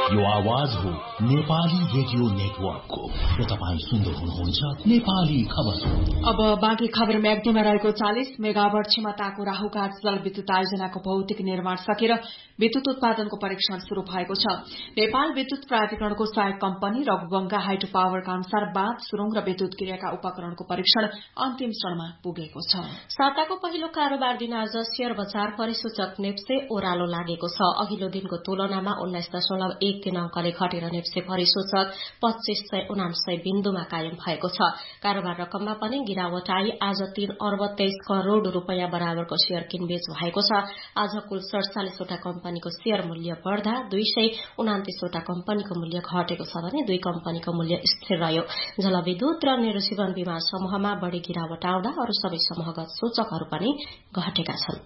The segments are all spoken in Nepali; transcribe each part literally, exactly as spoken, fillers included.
यो आवाज हो नेपाली रेडियो नेटवर्कको र तपाईँ सुन्दै हुनुहुन्छ नेपाली खबर। अब बाँकी खबर म्याग्दीमा रहेको चालीस मेगावाट क्षमताको राहुघाट जलविद्युत आयोजनाको भौतिक निर्माण सकेर विद्युत उत्पादनको परीक्षण शुरू भएको छ। नेपाल विद्युत प्राधिकरणको सहायक कम्पनी रघुगंगा हाइड्रो पावरका अनुसार बाँध, सुरुङ र विद्युत क्रियाका उपकरणको परीक्षण अन्तिम चरणमा पुगेको छ। साताको पहिलो कारोबार दिन आज शेयर बजार परिसूचक नेप्से ओह्रालो लागेको छ। अघिल्लो दिनको तुलनामा उन्नाइस दशमलव एक तीन अंकले घटेर नेप्से परिसूचक पच्चीस सय उनासय बिन्दुमा कायम भएको छ। कारोबार रकममा पनि गिरावट आई। आज तीन अर्ब तेइस करोड़ रूपियाँ बराबरको शेयर किनबेच भएको छ। आज कुल सड़चालिसवटा कम्पनीको शेयर मूल्य बढ़दा दुई सय उनातिसवटा कम्पनीको मूल्य घटेको छ भने दुई कम्पनीको मूल्य स्थिर रह्यो। जलविद्युत र निर्जीवन बीमा समूहमा बढ़ी गिरावट आउँदा अरू सबै समूहगत सूचकहरू पनि घटेका छन्।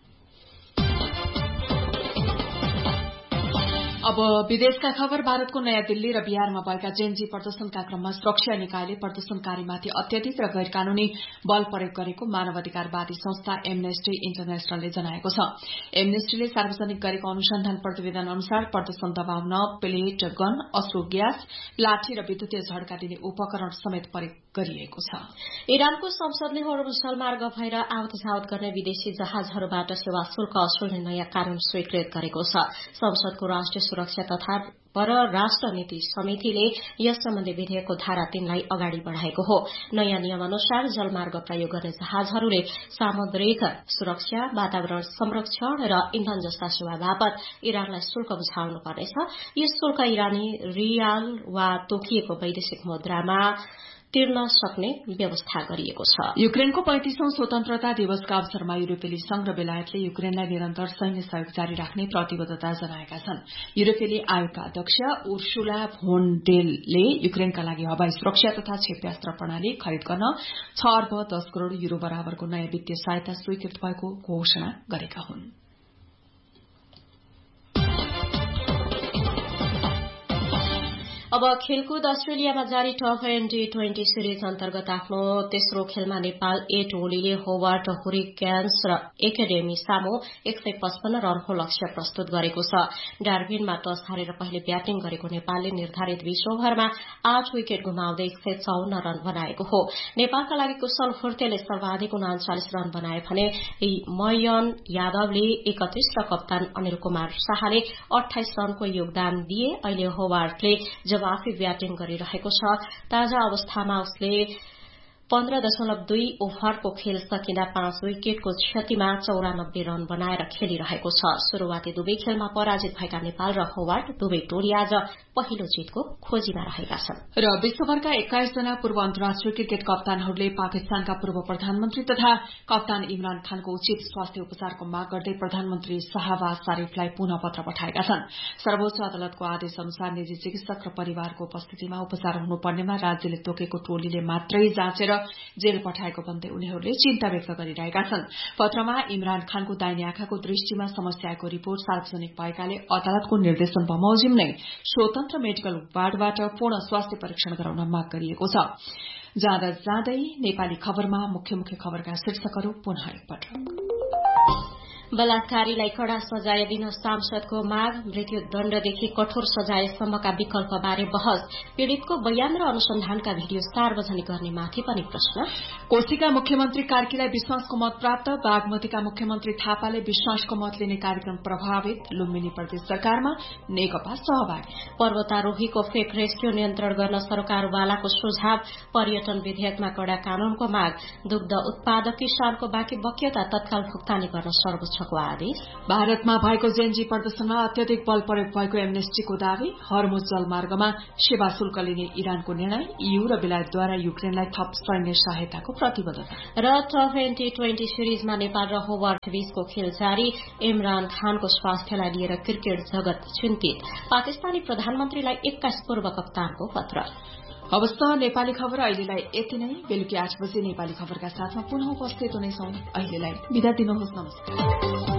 अब विदेशका खबर। भारतको नयाँ दिल्ली र बिहारमा भएका जेनजी प्रदर्शनका क्रममा सुरक्षा निकायले प्रदर्शनकारीमाथि अत्यधिक र गैर कानूनी बल प्रयोग गरेको मानवाधिकारवादी संस्था एमनेस्टी इन्टरनेशनलले जनाएको छ। एमनेस्टीले सार्वजनिक गरेको अनुसन्धान प्रतिवेदन अनुसार प्रदर्शन दबाउन पेलेट गन, अश्रु ग्यास, लाठी र विद्युतीय झड्का दिने उपकरण समेत प्रयोग गरिएको छ। इरानको संसदले होर्मुज जलमार्ग भएर आवत जावत गर्ने विदेशी जहाजहरूबाट सेवा शुल्क असुल्ने नयाँ कानून स्वीकृत गरेको छ। संसदको राष्ट्रिय सुरक्षा तथा परराष्ट्र नीति समितिले यस सम्बन्धी विधेयकको धारा तीनलाई अगाडि बढ़ाएको हो। नयाँ नियम अनुसार जलमार्ग प्रयोग गर्ने जहाजहरूले सामुद्रिक सुरक्षा, वातावरण संरक्षण र इन्धन जस्ता सेवा बापत इरानलाई शुल्क बुझाउनु पर्नेछ। यस शुल्क इरानी रियाल वा तोकिएको वैदेशिक मुद्रामा तिर्न सक्ने व्यवस्था गरिएको छ। युक्रेनको पैंतिसौं स्वतन्त्रता दिवसका अवसरमा युरोपेली संघ र बेलायतले युक्रेनलाई निरन्तर सैन्य सहयोग जारी राख्ने प्रतिबद्धता जनाएका छन्। युरोपेली आयोगका अध्यक्ष उर्सुला भोन डेलले युक्रेनका लागि हवाई सुरक्षा तथा क्षेप्यास्त्र प्रणाली खरिद गर्न छ अर्ब दस करोड़ यूरो बराबरको नयाँ वित्तीय सहायता स्वीकृत भएको घोषणा गरेका हुन्। अब खेलकुद। अस्ट्रेलियामा जारी tough and T twenty series अन्तर्गत आफ्नो तेस्रो खेलमा नेपाल ए टोलीले होवार्ड हुरिकेन्स र एकाडेमी सामु एक सय पचपन्न रनको लक्ष्य प्रस्तुत गरेको छ। डार्बिनमा टस हारेर पहिले ब्याटिङ गरेको नेपालले निर्धारित बीस ओभरमा आठ विकेट गुमाउँदै एक सय चौन्न रन बनाएको हो। नेपालका लागि कुशल फुर्तेले सर्वाधिक उनाचालिस रन बनाए भने मयन यादवले एकतीस र कप्तान अनिल कुमार शाहले अठाइस रनको योगदान दिए। अहिले होवार्डले जवाफी ब्याटिङ गरिरहेको छ। ताजा अवस्थामा उसले पन्ध्र दशमलव दुई ओभरको खेल सकिँदा पाँच विकेटको क्षतिमा चौरानब्बे रन बनाएर खेलिरहेको छ। शुरूआती दुवै खेलमा पराजित भएका नेपाल र होवार्ड दुवै टोली आज पहिलो जितको खोजीमा रहेका छन्। र विश्वभरका एक्काइस जना पूर्व अन्तर्राष्ट्रिय क्रिकेट कप्तानहरूले पाकिस्तानका पूर्व प्रधानमन्त्री तथा कप्तान इमरान खानको उचित स्वास्थ्य उपचारको माग गर्दै प्रधानमन्त्री शाहबाज शरीफलाई पुनः पत्र पठाएका छन्। सर्वोच्च अदालतको आदेश अनुसार निजी चिकित्सक र परिवारको उपस्थितिमा उपचार हुनुपर्नेमा राज्यले तोकेको टोलीले मात्रै जाँचेर जेल पठाएको भन्दै उनीहरूले चिन्ता व्यक्त गरिरहेका छन्। पत्रमा इमरान खानको दाहिने आँखाको दृष्टिमा समस्या आएको रिपोर्ट सार्वजनिक भएकाले अदालतको निर्देशन बमोजिम नै स्वतन्त्र मेडिकल वार्डबाट पूर्ण स्वास्थ्य परीक्षण गराउन माग गरिएको छ। जाँदा जाँदै नेपाली खबरमा मुख्य मुख्य खबरका शीर्षकहरू पुनः एकपटक। बलात्कारीलाई कड़ा सजाय दिन सांसदको माग। मृत्युदण्डदेखि कठोर सजायसम्मका विकल्पबारे बहस। पीड़ितको बयान र अनुसन्धानका भिडियो सार्वजनिक गर्नेमाथि पनि प्रश्न। कोशीका मुख्यमन्त्री कार्कीलाई विश्वासको मत प्राप्त। बागमतीका मुख्यमन्त्री थापाले विश्वासको मत लिने कार्यक्रम प्रभावित। लुम्बिनी प्रदेश सरकारमा नेकपा सहभागी। पर्वतारोहीको फेक रेस्क्यू नियन्त्रण गर्न सरकारवालाको सुझाव। पर्यटन विधेयकमा कड़ा कानूनको माग। दुग्ध उत्पादक किसानको बाँकी बक्यता तत्काल भुक्तानी गर्न सर्वोच्च आदेश। भारतमा भएको जेनजी प्रदर्शनमा अत्यधिक बल प्रयोग भएको एमनेस्टीको दावी। हर्मुज जलमार्गमा सेवा शुल्क लिने इरानको निर्णय। ईयू र बेलायतद्वारा युक्रेनलाई थप सैन्य सहायताको प्रतिबद्धता। र tough and T twenty सिरिजमा Nepal र होवार्ड बीचको खेल जारी। इमरान खानको स्वास्थ्यलाई लिएर क्रिकेट जगत चिन्तित। पाकिस्तानी प्रधानमन्त्रीलाई एक्काइस पूर्व कप्तानको पत्र। अवस्थ नेपाली खबर अहिलेलाई यति नै। बेलुकी आठ बजे नेपाली खबरका साथमा पुनः उपस्थित हुनेछौं। अहिलेलाई बिदा दिनुहोस्। नमस्कार।